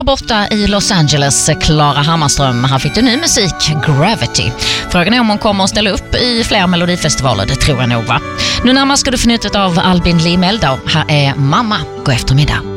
Borta i Los Angeles, Klara Hammarström. Här fick du ny musik, Gravity. Frågan är om hon kommer att ställa upp i fler melodifestivaler, det tror jag nog va. Nu närmast ska du få nytt av Albin Limeldau. Här är Mamma, god eftermiddag.